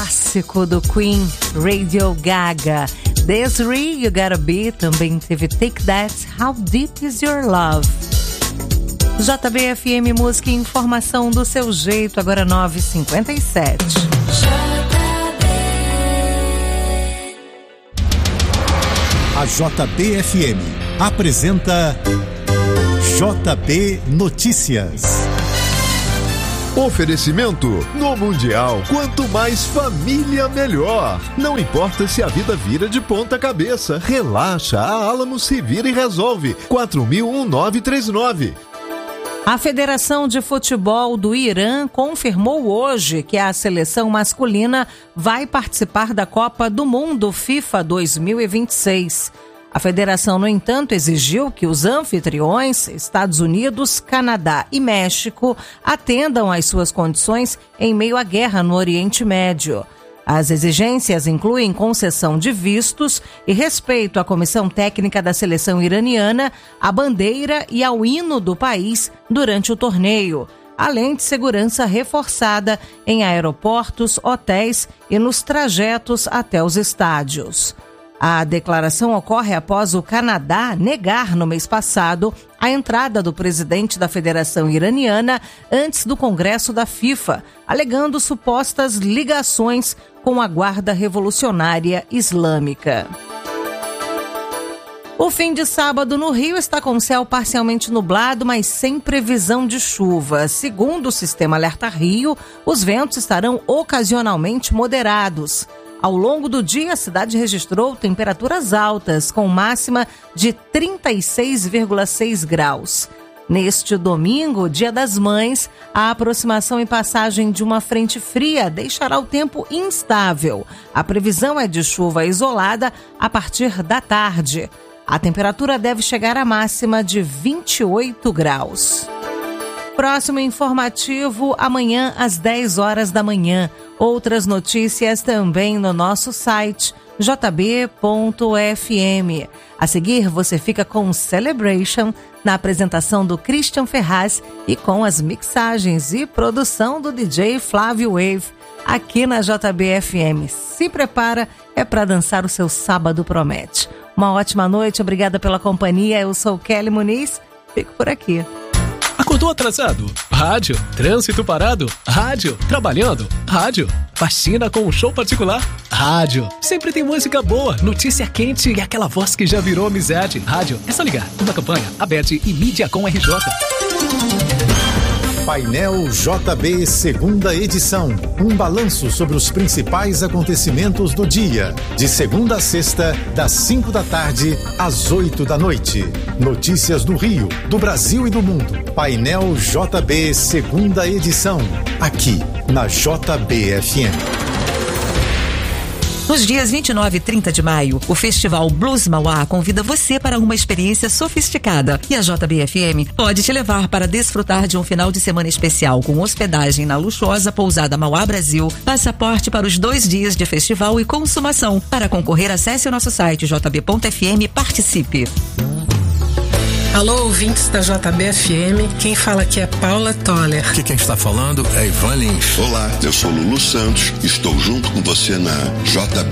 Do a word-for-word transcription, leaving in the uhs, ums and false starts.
clássico do Queen, Radio Gaga. Desiree, You Gotta Be, também teve Take That, How Deep Is Your Love. J B F M Música e Informação do seu jeito, agora nove e cinquenta e sete. A J B F M apresenta J B Notícias. Oferecimento no Mundial. Quanto mais família, melhor. Não importa se a vida vira de ponta cabeça. Relaxa, a Alamo se vira e resolve. quatro mil nove três nove. A Federação de Futebol do Irã confirmou hoje que a seleção masculina vai participar da Copa do Mundo FIFA dois mil e vinte e seis. A federação, no entanto, exigiu que os anfitriões, Estados Unidos, Canadá e México, atendam às suas condições em meio à guerra no Oriente Médio. As exigências incluem concessão de vistos e respeito à comissão técnica da seleção iraniana, à bandeira e ao hino do país durante o torneio, além de segurança reforçada em aeroportos, hotéis e nos trajetos até os estádios. A declaração ocorre após o Canadá negar no mês passado a entrada do presidente da Federação Iraniana antes do Congresso da FIFA, alegando supostas ligações com a Guarda Revolucionária Islâmica. O fim de sábado no Rio está com céu parcialmente nublado, mas sem previsão de chuva. Segundo o Sistema Alerta Rio, os ventos estarão ocasionalmente moderados. Ao longo do dia, a cidade registrou temperaturas altas, com máxima de trinta e seis vírgula seis graus. Neste domingo, Dia das Mães, a aproximação e passagem de uma frente fria deixará o tempo instável. A previsão é de chuva isolada a partir da tarde. A temperatura deve chegar à máxima de vinte e oito graus. Próximo informativo, amanhã às dez horas da manhã. Outras notícias também no nosso site j b ponto f m. A seguir, você fica com Celebration, na apresentação do Christian Ferraz e com as mixagens e produção do D J Flávio Wave, aqui na J B F M. Se prepara, é para dançar, o seu sábado promete. Uma ótima noite, obrigada pela companhia. Eu sou Kelly Muniz, fico por aqui. Acordou atrasado? Rádio. Trânsito parado? Rádio. Trabalhando? Rádio. Faxina com um show particular? Rádio. Sempre tem música boa, notícia quente e aquela voz que já virou amizade. Rádio. É só ligar. Uma campanha, Abed e Mídia com R J. Painel J B segunda edição. Um balanço sobre os principais acontecimentos do dia. De segunda a sexta, das cinco da tarde às oito da noite. Notícias do Rio, do Brasil e do mundo. Painel J B segunda edição. Aqui na J B F M. Nos dias vinte e nove e trinta de maio, o Festival Blues Mauá convida você para uma experiência sofisticada. E a J B F M pode te levar para desfrutar de um final de semana especial com hospedagem na luxuosa pousada Mauá Brasil, passaporte para os dois dias de festival e consumação. Para concorrer, acesse o nosso site j b ponto f m e participe. Alô, ouvintes da J B F M, quem fala aqui é Paula Toller. Aqui quem está falando é Ivan Lins. Olá, eu sou Lulu Santos, estou junto com você na J